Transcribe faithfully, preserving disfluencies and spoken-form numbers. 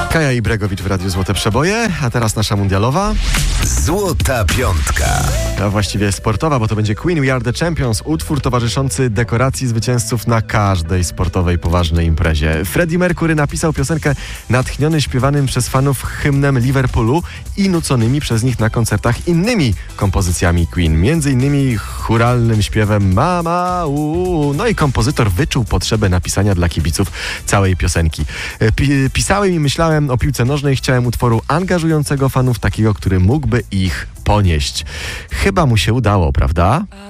Kaja Ibregowicz w Radiu Złote Przeboje, a teraz nasza mundialowa. Złota Piątka. A właściwie sportowa, bo to będzie Queen We Are The Champions, utwór towarzyszący dekoracji zwycięzców na każdej sportowej, poważnej imprezie. Freddie Mercury napisał piosenkę natchniony śpiewanym przez fanów hymnem Liverpoolu i nuconymi przez nich na koncertach innymi kompozycjami Queen, między innymi chóralnym śpiewem Mama u. No i kompozytor wyczuł potrzebę napisania dla kibiców całej piosenki. P- pisałem i myślałem o piłce nożnej, chciałem utworu angażującego fanów, takiego, który mógłby ich ponieść. Chyba mu się udało, prawda?